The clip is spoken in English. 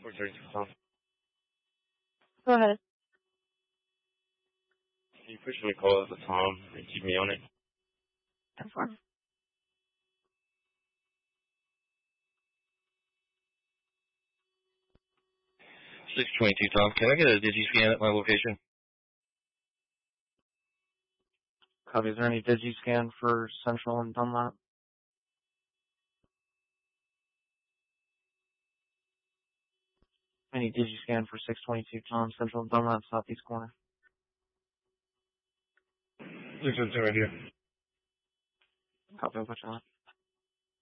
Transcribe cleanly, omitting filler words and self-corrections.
432 Tom. Go ahead. Can you push me a call at the Tom and keep me on it? That's fine. 622 Tom. Can I get a digi-scan at my location? Copy. Is there any digi-scan for Central and Dunlap? Any digi-scan for 622 Tom, Central and Dunlap, Southeast Corner? 622 right here. Copy. I'll put you on.